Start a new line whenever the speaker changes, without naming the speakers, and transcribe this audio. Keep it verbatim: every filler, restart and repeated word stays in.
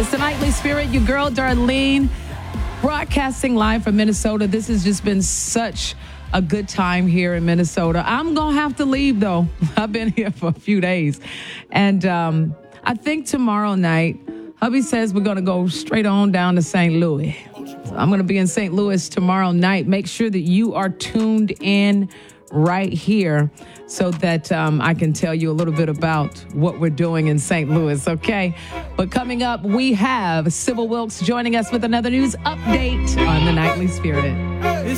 It's the Nightly Spirit, your girl Darlene, broadcasting live from Minnesota. This has just been such a good time here in Minnesota. I'm going to have to leave, though. I've been here for a few days. And um, I think tomorrow night, hubby says we're going to go straight on down to Saint Louis. So I'm going to be in Saint Louis tomorrow night. Make sure that you are tuned in right here so that um, I can tell you a little bit about what we're doing in Saint Louis, okay? But coming up, we have Sybil Wilkes joining us with another news update on the Nightly Spirit.